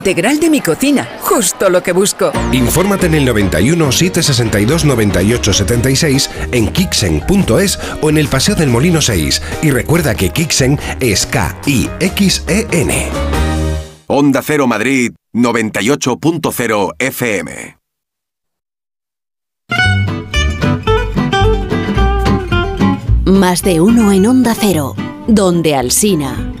Integral de mi cocina, justo lo que busco. Infórmate en el 91 762 98 76, en Kixen.es o en el Paseo del Molino 6. Y recuerda que Kixen es K-I-X-E-N. Onda Cero Madrid 98.0 FM. Más de uno en Onda Cero, donde Alsina.